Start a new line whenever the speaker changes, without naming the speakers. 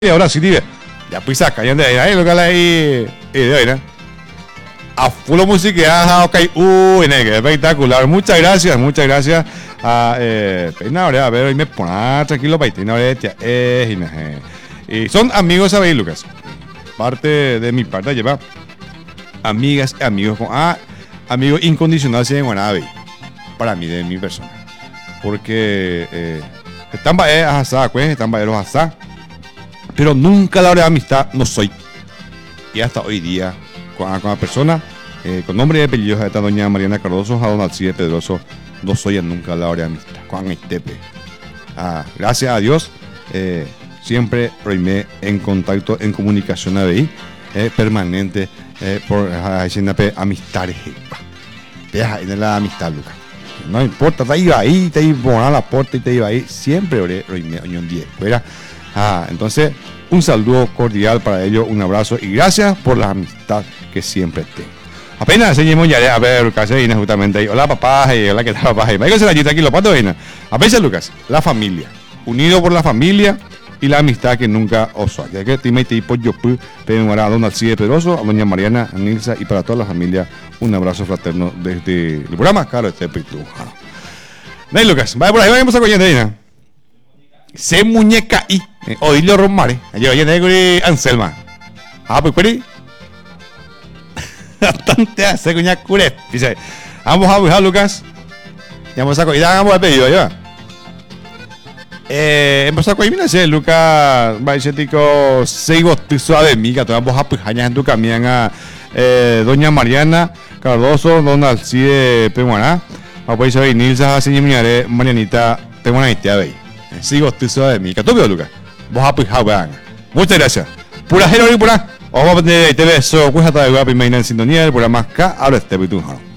Y ahora sí, tío. Ya pues saca, ya ahí lo que ahí. De hoy, ¿no? A full música, ok. Qué espectacular. Muchas gracias. A a ver, hoy me pone tranquilo, Peitina, y son amigos, ¿sabéis, Lucas? Parte de mi parte lleva amigas y amigos con amigos incondicionales en Guanabí. Para mí, de mi persona. Porque están los asá. Pero nunca la hora de amistad no soy. Y hasta hoy día, con la persona, con nombre y apellidos, esta doña Mariana Cardoso, a don Alcide Pedroso, no soy nunca la hora de amistad. Con Estepe. Gracias a Dios, siempre reimé en contacto, en comunicación ahí, permanente, por amistades. En la amistad, Lucas. No importa, te iba ahí, te iba a la puerta y te iba ahí. Siempre reimé un 10. Entonces, un saludo cordial para ellos, un abrazo y gracias por la amistad que siempre tengo. Apenas seguimos ya a ver, Lucas, justamente ahí. Hola, papá, hola, ¿qué tal, papá? Váyase allí, tranquilo, pato, a veces, Lucas, la familia, unido por la familia y la amistad que nunca osó. Ya que te tipo yo pedimos a don Alcide Pedroso, a doña Mariana, a Nilsa y para toda la familia, un abrazo fraterno desde el programa, claro, este Pitujano. Ahí, Lucas, vaya por ahí, vamos a coñar, se muñeca y oílo romare. Yo llegué Anselma. Pues querí. Bastante hace cuña cure. Dice, vamos a buscar Lucas. Ya vamos a coger, vamos a pedido ya. Empezó a coger, mira, Lucas, va a decir tico, sigo suave miga, vamos a pujañas en tu camión a doña Mariana Cardoso, don Alcide Pemuaná. Vamos a decir, Nilsa, así me Marianita Pemuaná y te ve. Sigo suave miga. ¿Tú veo, Lucas? Vos a pujar, vean. Muchas gracias. Pura Jero y pura. Vamos a tener TV, eso, cuesta de guapo y mañana en sintonía, el programa acá, ahora este Pitujano.